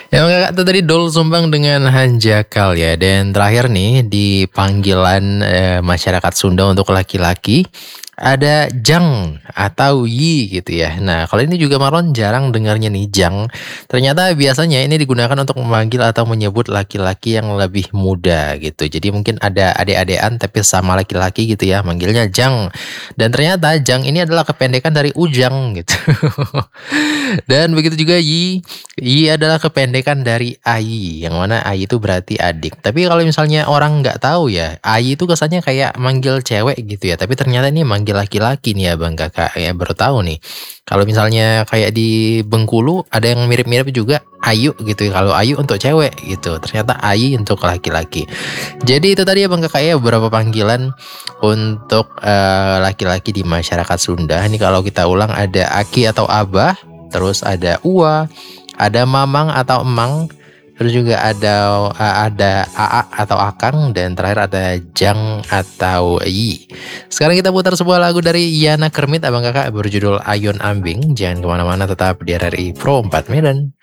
Ya Kakak tuh tadi Doel Sumbang dengan Hanjakal ya. Dan terakhir nih di panggilan masyarakat Sunda untuk laki-laki ada Jang atau Yi gitu ya. Nah kalau ini juga Marlon jarang dengarnya nih Jang. Ternyata biasanya ini digunakan untuk memanggil atau menyebut laki-laki yang lebih muda gitu. Jadi mungkin ada adik-adean tapi sama laki-laki gitu ya, manggilnya Jang. Dan ternyata Jang ini adalah kependekan dari Ujang gitu. Dan begitu juga Yi. Yi adalah kependekan dari Ayi, yang mana Ayi itu berarti adik. Tapi kalau misalnya orang nggak tahu ya, Ayi itu kesannya kayak manggil cewek gitu ya. Tapi ternyata ini manggil laki-laki nih Abang Kakak. Ya baru tahu nih. Kalau misalnya kayak di Bengkulu ada yang mirip-mirip juga Ayu gitu ya. Kalau Ayu untuk cewek gitu. Ternyata Ayi untuk laki-laki. Jadi itu tadi Abang Kakak ya beberapa panggilan untuk laki-laki di masyarakat Sunda. Ini kalau kita ulang ada Aki atau Abah, terus ada Ua, ada Mamang atau Emang, terus juga ada AA atau Akang, dan terakhir ada Jang atau Yi. Sekarang kita putar sebuah lagu dari Yana Kermit Abang Kakak berjudul Ayun Ambing. Jangan kemana-mana, tetap di RRI Pro 4 Medan.